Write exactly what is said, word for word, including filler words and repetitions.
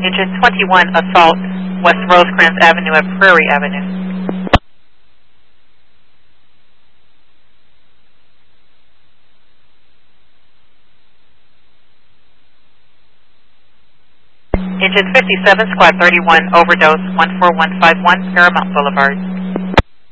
Engine twenty-one, assault, West Rosecrans Avenue at Prairie Avenue. Engine fifty-seven, Squad thirty-one, overdose, one four one five one, Paramount Boulevard.